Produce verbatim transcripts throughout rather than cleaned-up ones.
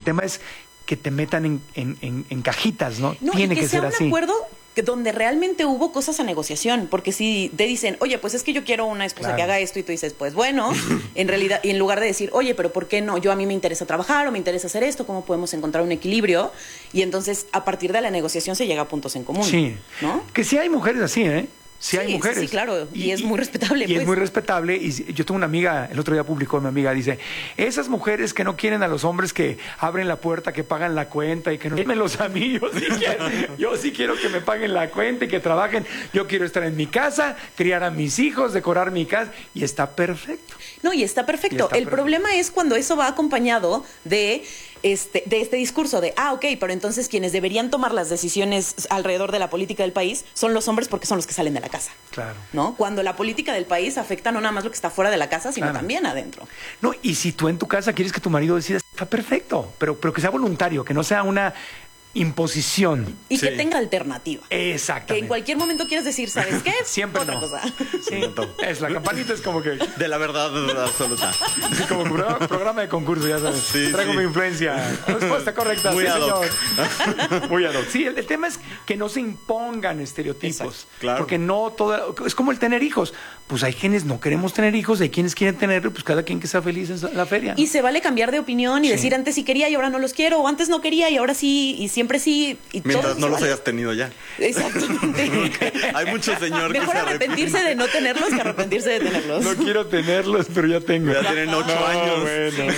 tema es que te metan en, en, en, en cajitas, ¿no? No, Tiene y que, que sea ser un así. acuerdo que donde realmente hubo cosas a negociación, porque si te dicen, oye, pues es que yo quiero una esposa Claro. que haga esto, y tú dices, pues bueno, en realidad, y en lugar de decir, oye, pero ¿por qué no? Yo a mí me interesa trabajar o me interesa hacer esto, ¿cómo podemos encontrar un equilibrio? Y entonces, a partir de la negociación se llega a puntos en común. Sí. ¿No? Que sí hay mujeres así, ¿eh? Sí, Sí, hay sí, mujeres. sí, claro. Y es muy respetable, Y pues. es muy respetable. Y si- yo tengo una amiga, el otro día publicó mi amiga, dice, esas mujeres que no quieren a los hombres que abren la puerta, que pagan la cuenta y que no... Démelos a mí, yo sí, quiero, yo sí quiero que me paguen la cuenta y que trabajen. Yo quiero estar en mi casa, criar a mis hijos, decorar mi casa. Y está perfecto. No, y está perfecto. Y está el perfecto. problema es cuando eso va acompañado de este, de este discurso de, ah, ok, pero entonces quienes deberían tomar las decisiones alrededor de la política del país son los hombres porque son los que salen de la casa. Claro. ¿No? Cuando la política del país afecta no nada más lo que está fuera de la casa, sino Claro. también adentro. No, y si tú en tu casa quieres que tu marido decida, está perfecto. Pero, pero que sea voluntario, que no sea una imposición. Y Sí. que tenga alternativa. Que Exactamente. en cualquier momento quieras decir, ¿sabes qué? Siempre Otra no. cosa. Sí, es la campanita es como que De la verdad absoluta. es como programa, programa de concurso, ya sabes. Sí, Traigo sí. mi influencia. Respuesta correcta, Muy sí, ad hoc. señor. Muy ad hoc. Sí, el, el tema es que no se impongan estereotipos. Exacto, claro. Porque no toda, es como el tener hijos. Pues hay quienes no queremos tener hijos, hay quienes quieren tenerlo, pues cada quien que sea feliz en la feria. Y se vale cambiar de opinión y Sí. decir antes sí quería y ahora no los quiero, o antes no quería y ahora sí, y siempre sí. Y Mientras todo no se los vale. hayas tenido ya. Exactamente. Hay mucho señor que Mejor se arrepentirse arrepiente. de no tenerlos que arrepentirse de tenerlos. No quiero tenerlos, pero ya tengo. Ya tienen ocho No, años. bueno.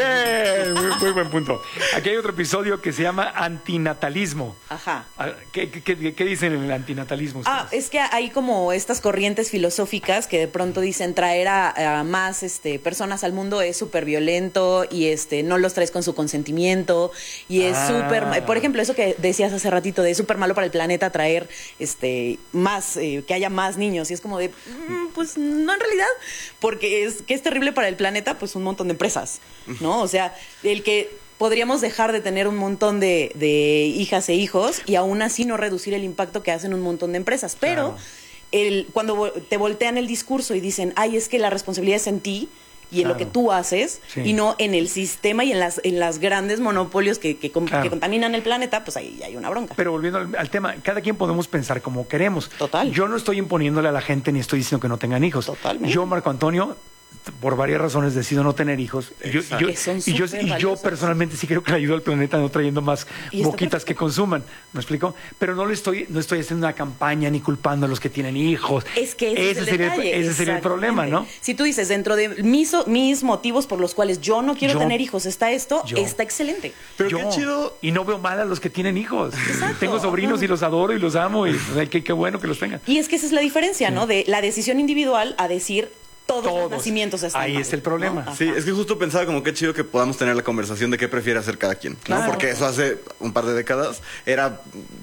Bien, muy, muy buen punto. Aquí hay otro episodio que se llama antinatalismo. Ajá. Ah, ¿Qué, qué, qué- qué dicen en el antinatalismo ustedes? Ah, es que hay como estas corrientes filosóficas que de pronto dicen traer a, a más este, personas al mundo es súper violento y este no los traes con su consentimiento y es Ah. súper... Por ejemplo, eso que decías hace ratito de es súper malo para el planeta traer este más, eh, que haya más niños. Y es como de, mm, pues no en realidad, porque es que es terrible para el planeta, pues un montón de empresas, ¿no? O sea, el que... Podríamos dejar de tener un montón de, de hijas e hijos y aún así no reducir el impacto que hacen un montón de empresas. Pero Claro. el, cuando vo- te voltean el discurso y dicen, ay, es que la responsabilidad es en ti y en lo Claro. que tú haces Sí. y no en el sistema y en las, en las grandes monopolios que, que, com- Claro. que contaminan el planeta, pues ahí hay una bronca. Pero volviendo al, al tema, cada quien podemos pensar como queremos. Total. Yo no estoy imponiéndole a la gente ni estoy diciendo que no tengan hijos. Totalmente. Yo, Marco Antonio, por varias razones decido no tener hijos. Y yo, y yo- Que son y yo, súper y yo valiosos. personalmente sí creo que le ayudo al planeta no trayendo más Y está boquitas que consuman. ¿Me explico? Pero no le estoy, no estoy haciendo una campaña ni culpando a los que tienen hijos. Es que ese, es el sería, detalle, ese sería el problema, ¿no? exactamente. Si tú dices, dentro de mis, mis motivos por los cuales yo no quiero Yo- tener hijos, está esto, yo- está excelente. Pero Yo- qué chido. Y no veo mal a los que tienen hijos. Exacto. Tengo sobrinos Ajá. y los adoro y los amo. Y o sea, qué, qué bueno que los tengan. Y es que esa es la diferencia, ¿no? De la decisión individual a decir todos, Todos. los nacimientos están Ahí mal, es el problema. ¿no? Sí, Ajá. es que justo pensaba como qué chido que podamos tener la conversación de qué prefiere hacer cada quien, ¿no? Claro. Porque eso hace un par de décadas era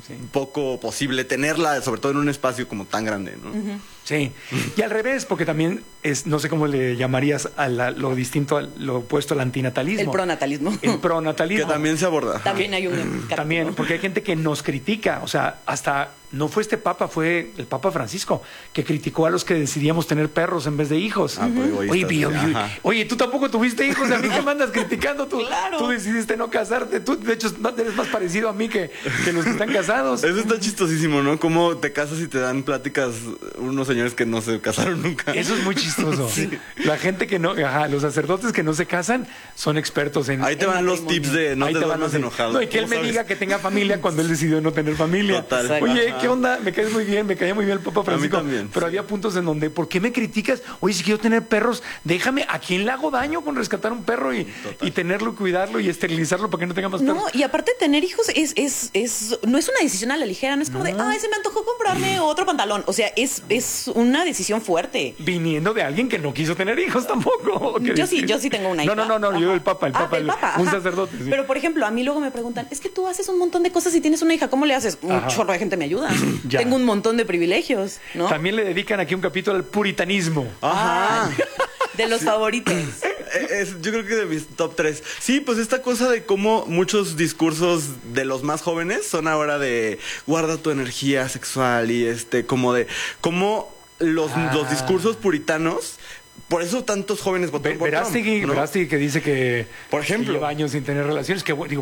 poco posible tenerla, sobre todo en un espacio como tan grande, ¿no? Sí, y al revés, porque también es, no sé cómo le llamarías a la- lo distinto, a lo opuesto al antinatalismo. El pronatalismo. El pronatalismo. Que también se aborda. Ajá. También hay un capítulo. También, porque hay gente que nos critica, o sea, hasta no fue este papa, fue el Papa Francisco, que criticó a los que decidíamos tener perros en vez de hijos. Ah, por egoístas, oye, sí, oye, ajá. oye, tú tampoco tuviste hijos, a mí que me andas criticando, tú, Claro. tú decidiste no casarte, tú de hecho no eres más parecido a mí que, que los que están casados. Eso está chistosísimo, ¿no? Cómo te casas y te dan pláticas unos señores que no se casaron nunca. Eso es muy chistoso. La gente que no, ajá, los sacerdotes que no se casan son expertos en... Ahí te El van los matrimonio. tips de no Ahí te, te van duermas los- enojado. No, y que él ¿Cómo me sabes? diga que tenga familia cuando él decidió no tener familia. Total. Oye, Ajá. ¿qué onda? Me caes muy bien, me caía muy bien el Papa Francisco. también, Pero sí. había puntos en donde, ¿por qué me criticas? Oye, si quiero tener perros, déjame, ¿a quién le hago daño con rescatar un perro y, y tenerlo, cuidarlo y esterilizarlo para que no tenga más perros? No, y aparte tener hijos es, es, es, no es una decisión a la ligera, no es como de, ay, se me antojó comprarme otro pantalón. O sea, es, es una decisión fuerte. Viniendo de alguien que no quiso tener hijos tampoco. ¿Qué Yo sí, decir? yo sí tengo una hija. No, no, no, no, yo Ajá. el Papa, el Ah, Papa, el el- Papa, un ajá. sacerdote. sí. Pero, por ejemplo, a mí luego me preguntan, es que tú haces un montón de cosas y tienes una hija, ¿cómo le haces? Un Ajá. chorro de gente me ayuda. Ya. Tengo un montón de privilegios, ¿no? También le dedican aquí un capítulo al puritanismo. Ajá. De los favoritos. Eh, es- yo creo que de mis top tres. Sí, pues esta cosa de cómo muchos discursos de los más jóvenes son ahora de guarda tu energía sexual y este, como de cómo los, Ah. los discursos puritanos, por eso tantos jóvenes votaron Ve- por Trump, Verástegui, ¿no? Verástegui que dice que Por ejemplo. que lleva años sin tener relaciones, que bu- digo,